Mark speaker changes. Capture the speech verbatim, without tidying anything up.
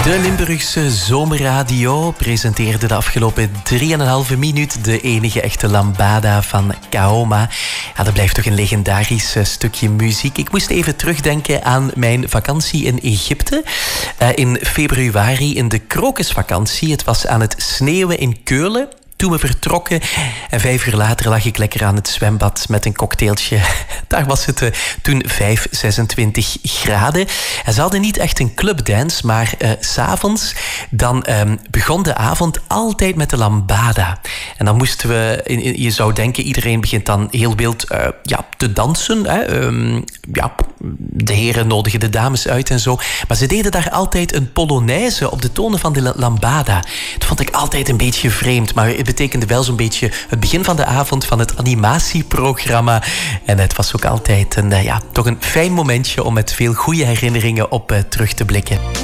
Speaker 1: De Limburgse Zomerradio presenteerde de afgelopen drieënhalve minuut de enige echte lambada van Kaoma. Ja, dat blijft toch een legendarisch stukje muziek. Ik moest even terugdenken aan mijn vakantie in Egypte. Uh, in februari, in de krokusvakantie. Het was aan het sneeuwen in Keulen toen we vertrokken. En vijf uur later lag ik lekker aan het zwembad met een cocktailtje. Daar was het uh, toen vijf, zesentwintig graden. En ze hadden niet echt een clubdance, maar uh, 's avonds dan um, begon de avond altijd met de lambada. En dan moesten we, je zou denken, iedereen begint dan heel wild uh, ja, te dansen. Hè. Um, ja, de heren nodigen de dames uit en zo. Maar ze deden daar altijd een polonaise op de tonen van de lambada. Dat vond ik altijd een beetje vreemd, maar het betekende wel zo'n beetje het begin van de avond van het animatieprogramma. En het was ook altijd een, ja, toch een fijn momentje om met veel goede herinneringen op uh, terug te blikken.